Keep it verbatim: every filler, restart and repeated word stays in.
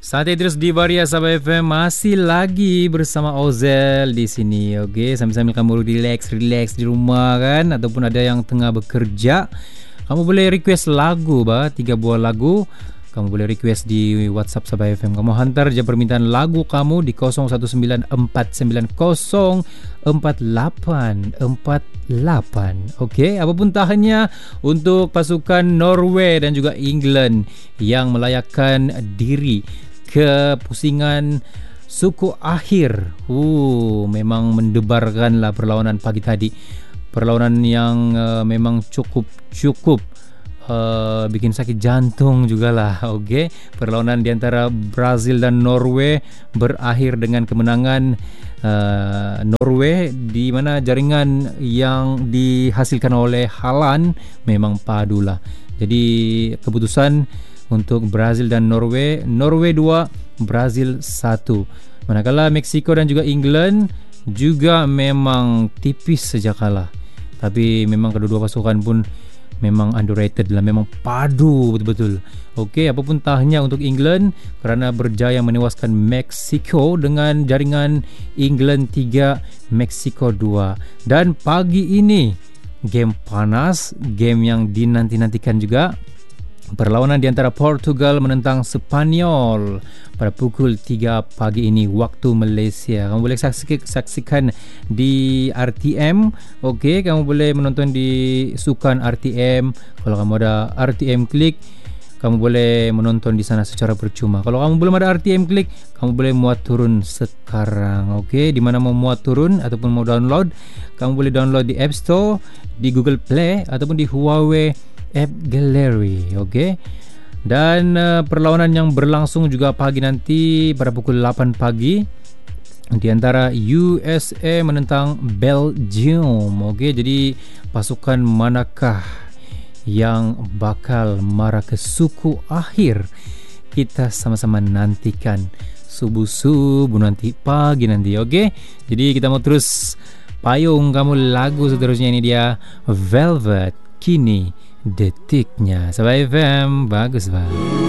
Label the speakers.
Speaker 1: Santai terus di Varia Sabah F M, masih lagi bersama Ozel di sini. Okey, sambil-sambil kamu relax, relax di rumah kan, ataupun ada yang tengah bekerja, kamu boleh request lagu bah, tiga buah lagu. Kamu boleh request di WhatsApp Sabah F M. Kamu hantar je permintaan lagu kamu di kosong satu sembilan empat sembilan kosong empat lapan empat lapan. Okey, apapun tahannya untuk pasukan Norway dan juga England yang melayakkan diri ke pusingan suku akhir. Uh, memang mendebarkanlah perlawanan pagi tadi. Perlawanan yang uh, memang cukup-cukup Uh, bikin sakit jantung jugalah. Okey, perlawanan di antara Brazil dan Norway berakhir dengan kemenangan uh, Norway, di mana jaringan yang dihasilkan oleh Haaland memang padulah. Jadi keputusan untuk Brazil dan Norway, Norway dua, Brazil satu. Manakala Meksiko dan juga England juga memang tipis saja kalah. Tapi memang kedua-dua pasukan pun memang underrated lah, memang padu betul-betul. Okey, apapun tahnya untuk England kerana berjaya menewaskan Meksiko dengan jaringan England tiga, Meksiko dua. Dan pagi ini game panas, game yang dinanti-nantikan juga. Perlawanan di antara Portugal menentang Sepanyol pada pukul tiga pagi ini waktu Malaysia. Kamu boleh saksikan, saksikan di R T M. Okey, kamu boleh menonton di sukan R T M. Kalau kamu ada R T M Klik, kamu boleh menonton di sana secara percuma. Kalau kamu belum ada R T M Klik, kamu boleh muat turun sekarang. Okey, di mana mau muat turun ataupun mau download, kamu boleh download di App Store, di Google Play ataupun di Huawei App Gallery. Okey. Dan uh, perlawanan yang berlangsung juga pagi nanti pada pukul lapan pagi di antara U S A menentang Belgium. Okey, jadi pasukan manakah yang bakal marah ke suku akhir? Kita sama-sama nantikan subuh-subuh nanti, pagi nanti. Okey. Jadi kita mau terus payung kamu lagu seterusnya. Ini dia Velvet, Kini Detiknya. Sabah F M, bagus banget.